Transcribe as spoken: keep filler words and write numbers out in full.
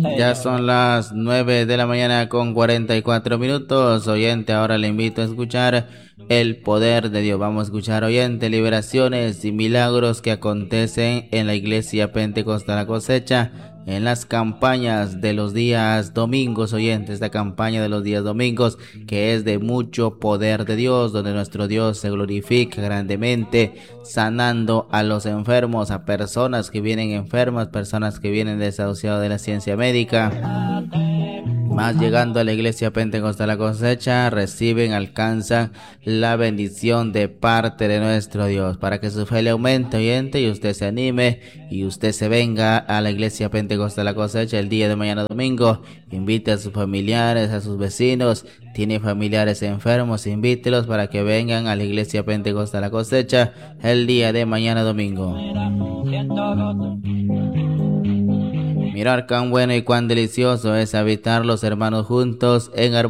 Ya son las nueve de la mañana con cuarenta y cuatro minutos. Oyente, ahora le invito a escuchar el poder de Dios. Vamos a escuchar, oyente, liberaciones y milagros que acontecen en la iglesia Pentecostal La Cosecha en las campañas de los días domingos, oyente. Esta campaña de los días domingos que es de mucho poder de Dios, donde nuestro Dios se glorifica grandemente, sanando a los enfermos, a personas que vienen enfermas, personas que vienen desahuciados de la ciencia médica. Más llegando a la iglesia Pentecostal La Cosecha, reciben, alcanzan la bendición de parte de nuestro Dios. Para que su fe le aumente, oyente, y usted se anime y usted se venga a la iglesia Pentecostal La Cosecha el día de mañana domingo. Invite a sus familiares, a sus vecinos. Tiene familiares enfermos, invítelos para que vengan a la iglesia Pentecostal La Cosecha el día de mañana domingo. Mirar cuán bueno y cuán delicioso es habitar los hermanos juntos en armonía.